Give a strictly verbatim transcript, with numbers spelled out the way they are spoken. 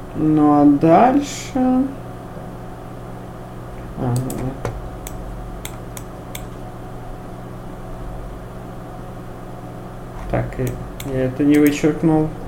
Ну а дальше... Ага. Так, я это не вычеркнул.